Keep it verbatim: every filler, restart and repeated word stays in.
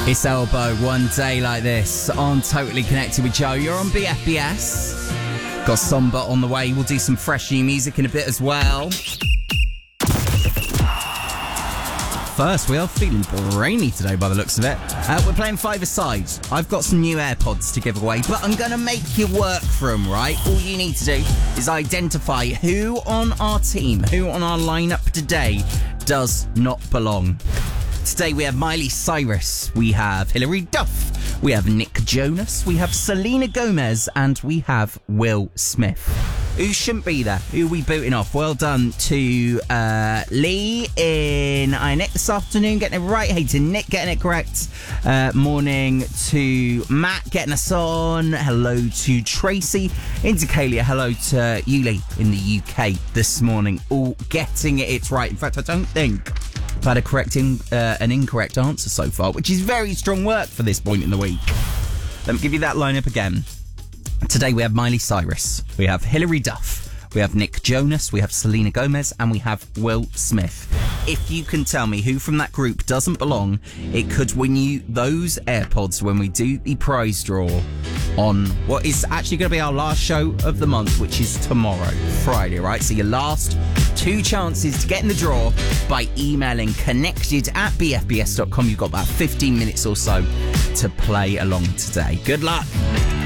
It's Elbow, one day like this, on Totally Connected with Joe. You're on B F B S. Got Somber on the way. We'll do some fresh new music in a bit as well. First, we are feeling brainy today by the looks of it. Uh, we're playing five-a-side. I've got some new AirPods to give away, but I'm going to make you work for them, right? All you need to do is identify who on our team, who on our lineup today does not belong. Today we have Miley Cyrus, we have Hilary Duff, we have Nick Jonas, we have Selena Gomez, and we have Will Smith. Who shouldn't be there? Who are we booting off? Well done to uh, Lee in iNick this afternoon, getting it right. Hey to Nick, getting it correct. Uh, morning to Matt, getting us on. Hello to Tracy. Into Kalia, hello to Yuli in the U K this morning. All getting it it's right. In fact, I don't think I've had a correct in, uh, an incorrect answer so far, which is very strong work for this point in the week. Let me give you that lineup again. Today we have Miley Cyrus, we have Hilary Duff, we have Nick Jonas, we have Selena Gomez, and we have Will Smith. If you can tell me who from that group doesn't belong, it could win you those AirPods when we do the prize draw on what is actually going to be our last show of the month, which is tomorrow, Friday, right? So your last two chances to get in the draw by emailing connected at b f b s dot com. You've got about fifteen minutes or so to play along today. Good luck.